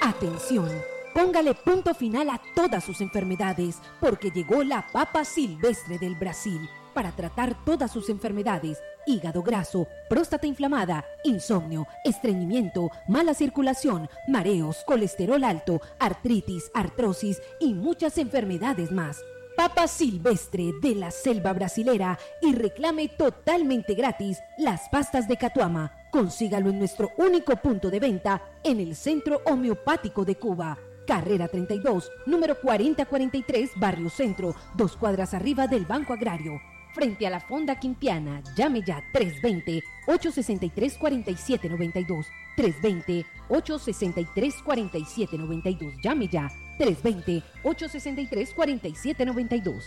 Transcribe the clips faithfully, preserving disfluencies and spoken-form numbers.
¡Atención! Póngale punto final a todas sus enfermedades, porque llegó la papa silvestre del Brasil para tratar todas sus enfermedades: hígado graso, próstata inflamada, insomnio, estreñimiento, mala circulación, mareos, colesterol alto, artritis, artrosis y muchas enfermedades más. Papa silvestre de la selva brasilera y reclame totalmente gratis las pastas de Catuama. Consígalo en nuestro único punto de venta en el Centro Homeopático de Cuba. Carrera treinta y dos, número cuarenta cuarenta y tres, Barrio Centro, dos cuadras arriba del Banco Agrario. Frente a la Fonda Quimpiana, llame ya tres dos cero, ocho seis tres, cuatro siete nueve dos. tres dos cero, ocho seis tres, cuatro siete nueve dos. Llame ya, tres dos cero, ocho seis tres, cuatro siete nueve dos.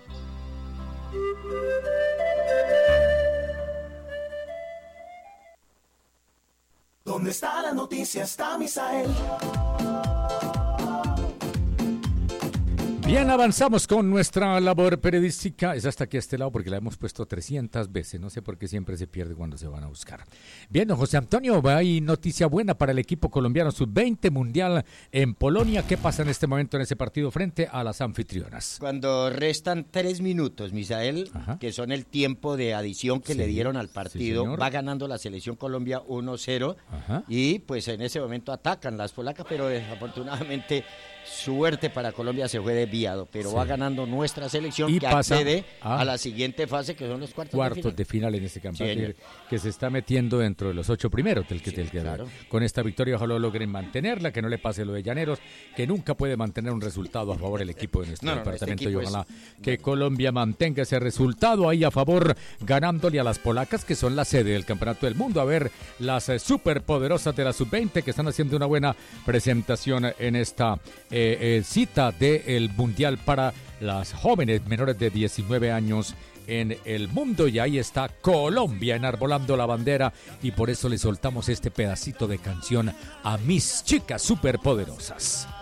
¿Dónde está la noticia? Está Misael. Bien, avanzamos con nuestra labor periodística. Es hasta aquí a este lado porque la hemos puesto trescientas veces. No sé por qué siempre se pierde cuando se van a buscar. Bien, don José Antonio, hay noticia buena para el equipo colombiano sub veinte mundial en Polonia. ¿Qué pasa en este momento en ese partido frente a las anfitrionas? Cuando restan tres minutos, Misael, Ajá. que son el tiempo de adición que sí, le dieron al partido, sí, va ganando la selección Colombia uno cero. Y pues en ese momento atacan las polacas, pero desafortunadamente suerte para Colombia se fue desviado, pero sí. va ganando nuestra selección y que accede a, a la siguiente fase, que son los cuartos, cuartos de final, de final en este campeonato, sí, que se está metiendo dentro de los ocho primeros del que, sí, del que claro. Con esta victoria ojalá logren mantenerla, que no le pase lo de Llaneros, que nunca puede mantener un resultado a favor del equipo de nuestro no, departamento, no, este y ojalá es... que Colombia mantenga ese resultado ahí a favor, ganándole a las polacas, que son la sede del campeonato del mundo. A ver, las eh, superpoderosas de la sub veinte que están haciendo una buena presentación en esta Eh, eh, cita del Mundial para las jóvenes menores de diecinueve años en el mundo, y ahí está Colombia enarbolando la bandera, y por eso le soltamos este pedacito de canción a mis chicas superpoderosas.